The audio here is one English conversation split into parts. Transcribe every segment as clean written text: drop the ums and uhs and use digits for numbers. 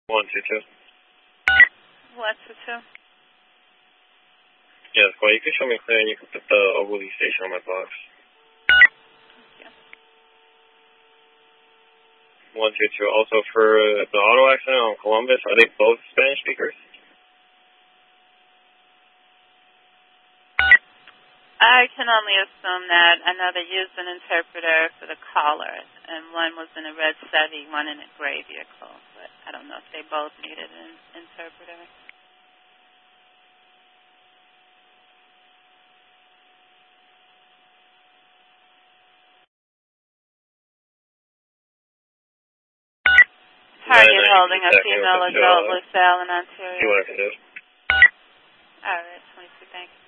122. 122. Yes, well, you can show me clear and you can put the Ogley station on my box. Yeah. 122. Also for the auto accident on Columbus, are they both Spanish speakers? I can only assume that. I know they used an interpreter for the caller, and one was in a red Chevy, one in a gray vehicle, but I don't know if they both needed an interpreter. Target holding a female adult LaSalle in Ontario. See what I can do. All right, 22, thank you.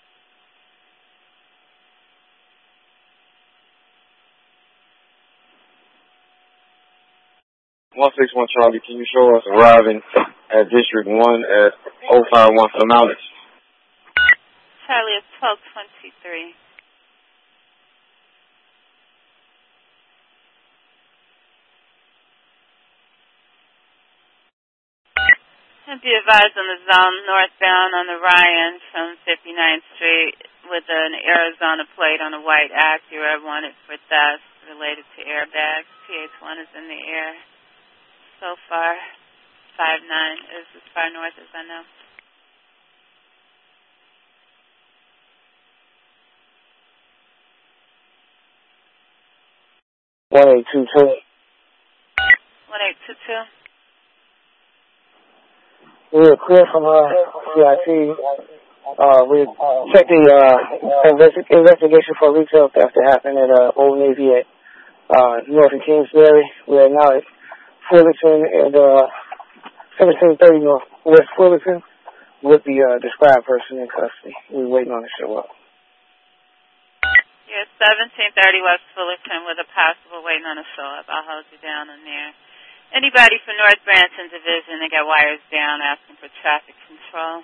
161 Charlie, can you show us arriving at District 1 at 051 for the Mountains? Charlie, it's 1223. And be advised on the zone northbound on the Ryan from 59th Street with an Arizona plate on a white Acura wanted for theft related to airbags. PH1 is in the air. So far, 59 is as far north as I know. One 1822. We're clear from CIC. We're checking investigation for retail theft that happened at Old Navy at North and Kingsbury. We are now at Fullerton and 1730 North West Fullerton with the described person in custody. We're waiting on to show up. Yes, 1730 West Fullerton with a possible waiting on a show up. I'll hold you down on there. Anybody for North Branson Division, they got wires down asking for traffic control.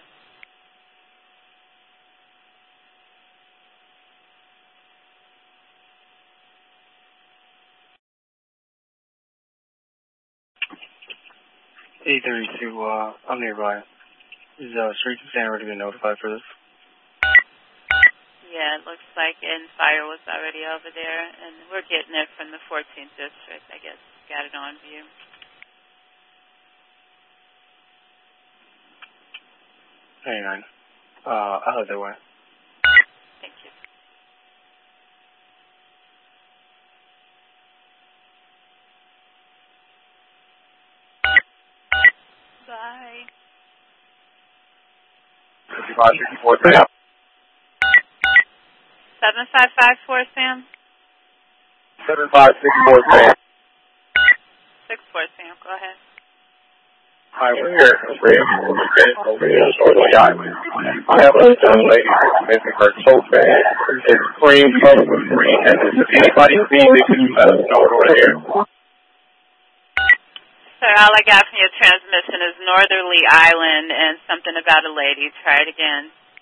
I'm nearby. Is Street Stand already been notified for this? Yeah, it looks like fire was already over there, and we're getting it from the 14th District. I guess got it on view. I'll head that way. Thank you. Bye. 5564 Sam. 7554 Sam. 7564 Sam. 64 Sam. Go ahead. Hi, we're here over here on Northerly Island. I have a young lady who's missing her tote bag. It's cream covered with green. And if anybody sees it, can you let us know over here? Sir, all I got from your transmission is Northerly Island and something about a lady. Try it again.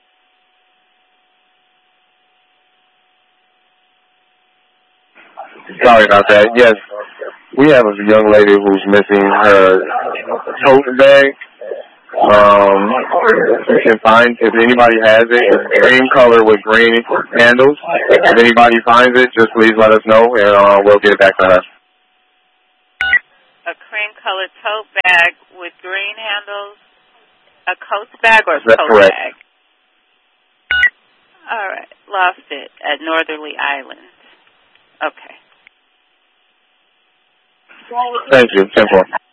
Sorry about that. Yes, we have a young lady who's missing her tote bag. You can find, if anybody has it, it's cream color with green handles. If anybody finds it, just please let us know and we'll get it back to her. A cream-colored tote bag with green handles. A Coats bag or a That's tote correct. bag? All right. Lost it at Northerly Island. Okay. Thank you. 10-4.